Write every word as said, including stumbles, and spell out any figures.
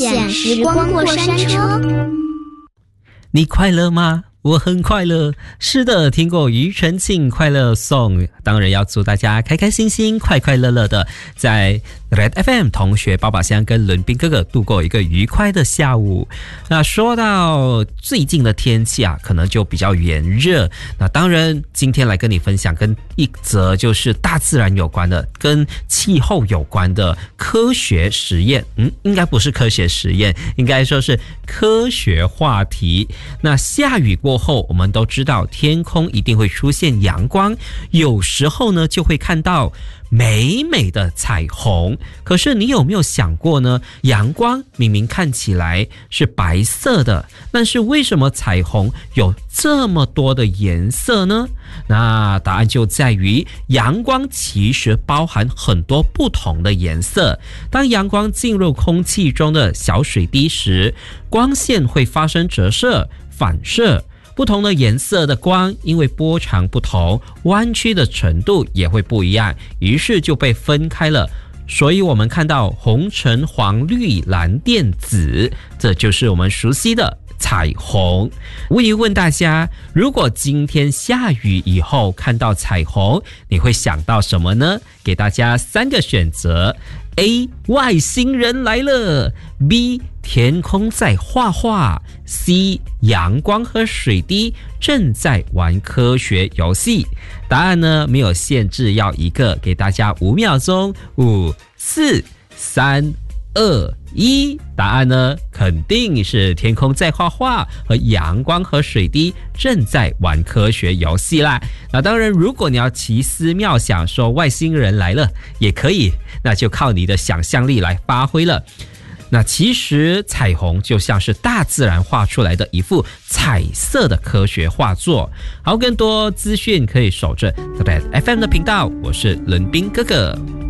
享时光过山车。 你快乐吗？我很快乐。是的，听过庾澄庆快乐颂，当然要祝大家开开心心快快乐乐的在 Red F M 同学宝宝箱跟伦宾哥哥度过一个愉快的下午。那说到最近的天气啊，可能就比较炎热，那当然今天来跟你分享跟一则就是大自然有关的，跟气候有关的科学实验。嗯，应该不是科学实验，应该说是科学话题。那下雨过后，我们都知道天空一定会出现阳光，有时候呢就会看到美美的彩虹。可是你有没有想过呢？阳光明明看起来是白色的，但是为什么彩虹有这么多的颜色呢？那答案就在于阳光其实包含很多不同的颜色。当阳光进入空气中的小水滴时，光线会发生折射、反射。不同的颜色的光，因为波长不同，弯曲的程度也会不一样，于是就被分开了。所以我们看到红橙黄绿蓝靛紫，这就是我们熟悉的彩虹。我也问大家，如果今天下雨以后看到彩虹，你会想到什么呢？给大家三个选择。A. 外星人来了。 B. 天空在画画。 C. 阳光和水滴正在玩科学游戏。答案呢没有限制，要一个，给大家五秒钟。五、四、三、二、一。答案呢肯定是天空在画画和阳光和水滴正在玩科学游戏啦。那当然，如果你要奇思妙想说外星人来了也可以，那就靠你的想象力来发挥了。那其实彩虹就像是大自然画出来的一幅彩色的科学画作。好，更多资讯可以守着 Red F M 的频道，我是伦宾哥哥。